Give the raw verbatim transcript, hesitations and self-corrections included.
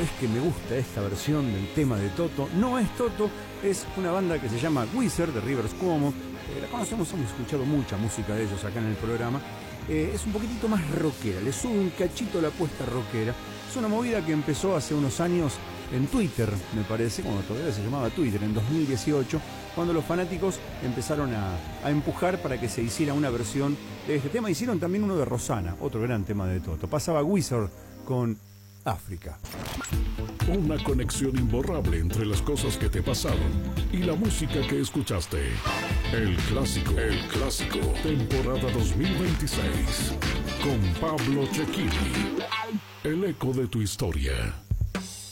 es que me gusta esta versión del tema de Toto? No es Toto, es una banda que se llama Weezer, de Rivers Cuomo. Eh, la conocemos, hemos escuchado mucha música de ellos acá en el programa. Eh, es un poquitito más rockera, le sube un cachito la apuesta rockera. Es una movida que empezó hace unos años en Twitter, me parece, cuando todavía se llamaba Twitter, en dos mil dieciocho, cuando los fanáticos empezaron a, a empujar para que se hiciera una versión de este tema. Hicieron también uno de Rosana, otro gran tema de Toto. Pasaba Weezer con África. Una conexión imborrable entre las cosas que te pasaron y la música que escuchaste. El clásico, el clásico, temporada dos mil veintiséis, con Pablo Cecchini. El eco de tu historia.